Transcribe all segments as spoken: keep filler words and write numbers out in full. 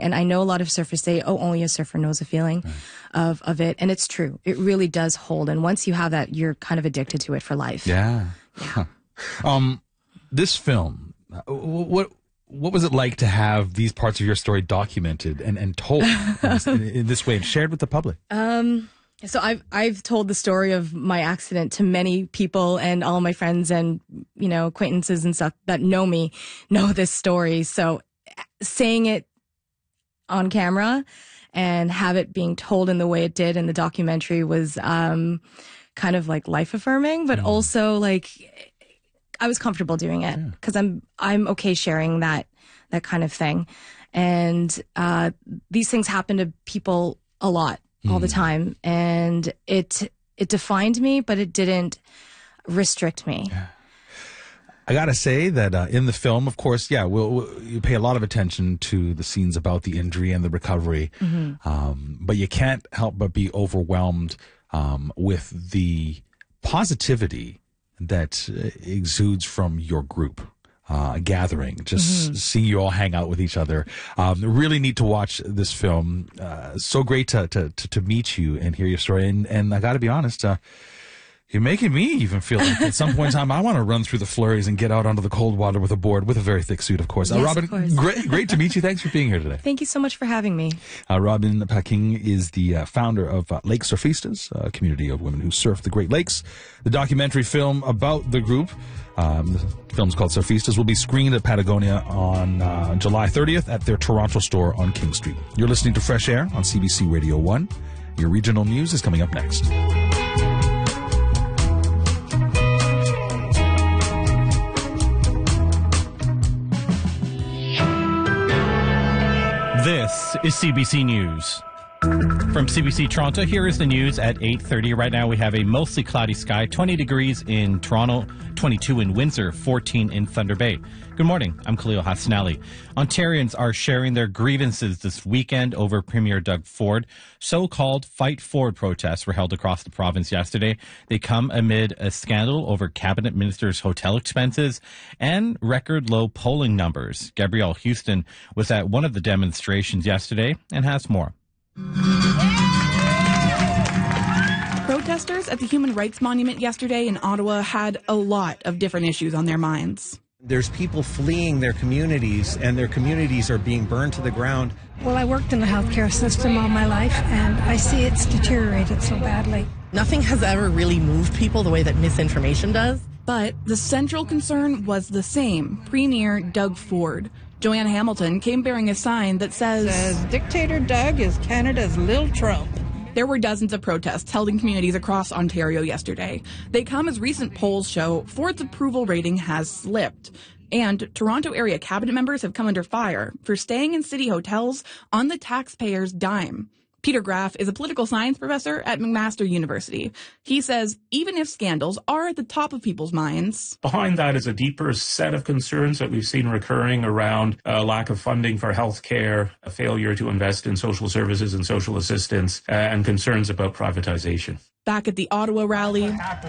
And I know a lot of surfers say, oh, only a surfer knows the feeling right. of, of it. And it's true. It really does hold. And once you have that, you're kind of addicted to it for life. Yeah. Yeah. um, this film, what what was it like to have these parts of your story documented and, and told in, this, in, in this way and shared with the public? Um, so I've I've told the story of my accident to many people, and all my friends and, you know, acquaintances and stuff that know me know this story. So saying it on camera and have it being told in the way it did in the documentary was um, kind of like life affirming, but mm. also like I was comfortable doing it because yeah. I'm I'm okay sharing that that kind of thing. And uh, these things happen to people a lot mm. all the time, and it it defined me, but it didn't restrict me. Yeah. I gotta say that uh, in the film, of course, yeah, we'll, we'll you pay a lot of attention to the scenes about the injury and the recovery, mm-hmm. um, but you can't help but be overwhelmed um, with the positivity that exudes from your group. Uh, gathering, just mm-hmm. seeing you all hang out with each other. Um, really need to watch this film. Uh, so great to, to, to, to meet you and hear your story. And, and I gotta be honest, uh, you're making me even feel like at some point in time I want to run through the flurries and get out onto the cold water with a board, with a very thick suit, of course. Yes, uh, Robin, of course. great, great to meet you. Thanks for being here today. Thank you so much for having me. Uh, Robin Paquin is the uh, founder of uh, Lake Surfistas, a community of women who surf the Great Lakes. The documentary film about the group, um, the film's called Surfistas, will be screened at Patagonia on uh, July thirtieth at their Toronto store on King Street. You're listening to Fresh Air on C B C Radio one. Your regional news is coming up next. This is C B C News. From C B C Toronto, here is the news at eight thirty. Right now we have a mostly cloudy sky, twenty degrees in Toronto, twenty-two in Windsor, fourteen in Thunder Bay. Good morning, I'm Khalil Hassanali. Ontarians are sharing their grievances this weekend over Premier Doug Ford. So-called Fight Ford protests were held across the province yesterday. They come amid a scandal over cabinet ministers' hotel expenses and record low polling numbers. Gabrielle Houston was at one of the demonstrations yesterday and has more. Protesters at the Human Rights Monument yesterday in Ottawa had a lot of different issues on their minds. There's people fleeing their communities, and their communities are being burned to the ground. Well, I worked in the healthcare system all my life, and I see it's deteriorated so badly. Nothing has ever really moved people the way that misinformation does. But the central concern was the same, Premier Doug Ford. Joanne Hamilton came bearing a sign that says, says Dictator Doug is Canada's Lil Trump. There were dozens of protests held in communities across Ontario yesterday. They come as recent polls show Ford's approval rating has slipped. And Toronto area cabinet members have come under fire for staying in city hotels on the taxpayers' dime. Peter Graff is a political science professor at McMaster University. He says even if scandals are at the top of people's minds, behind that is a deeper set of concerns that we've seen recurring around a lack of funding for health care, a failure to invest in social services and social assistance, uh, and concerns about privatization. Back at the Ottawa rally,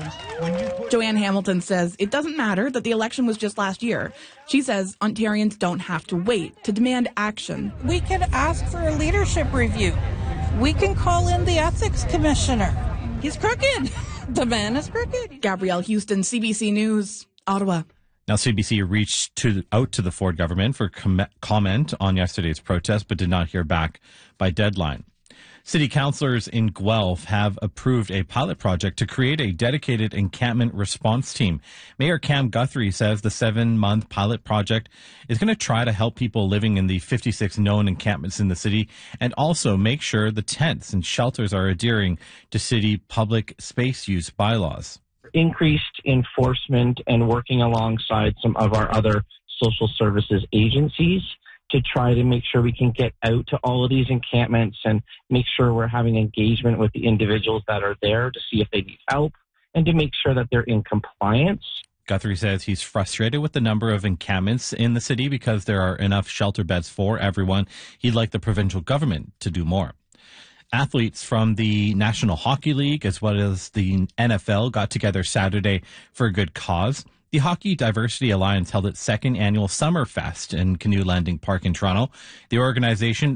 Joanne Hamilton says it doesn't matter that the election was just last year. She says Ontarians don't have to wait to demand action. We can ask for a leadership review. We can call in the ethics commissioner. He's crooked. The man is crooked. Gabrielle Houston, C B C News, Ottawa. Now, C B C reached to, out to the Ford government for com- comment on yesterday's protest, but did not hear back by deadline. City councillors in Guelph have approved a pilot project to create a dedicated encampment response team. Mayor Cam Guthrie says the seven-month pilot project is going to try to help people living in the fifty-six known encampments in the city and also make sure the tents and shelters are adhering to city public space use bylaws. Increased enforcement and working alongside some of our other social services agencies to try to make sure we can get out to all of these encampments and make sure we're having engagement with the individuals that are there to see if they need help and to make sure that they're in compliance. Guthrie says he's frustrated with the number of encampments in the city because there are enough shelter beds for everyone. He'd like the provincial government to do more. Athletes from the National Hockey League as well as the N F L got together Saturday for a good cause. The Hockey Diversity Alliance held its second annual Summer Fest in Canoe Landing Park in Toronto. The organization